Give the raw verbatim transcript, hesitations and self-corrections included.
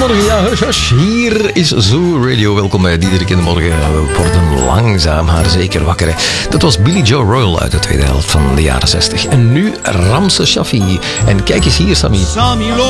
Goedemorgen, ja, hush, hush. Hier is Zoo Radio. Welkom bij Diederik in de Morgen. We worden langzaam maar zeker wakker. Hè. Dat was Billy Joe Royal uit de tweede helft van de jaren zestig. En nu Ramse Shaffi. En kijk eens hier, Sammy.